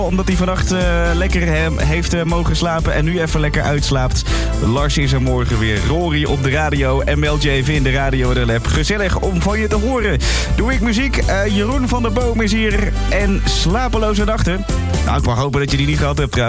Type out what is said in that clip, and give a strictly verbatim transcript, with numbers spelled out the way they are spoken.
Omdat hij vannacht uh, lekker he- heeft uh, mogen slapen en nu even lekker uitslaapt. Lars is er morgen weer. Rory op de radio en Mel J V in de Radio de Lab. Gezellig om van je te horen. Doe ik muziek. Uh, Jeroen van der Boom is hier. En slapeloze nachten. Nou, ik mag hopen dat je die niet gehad hebt trouwens.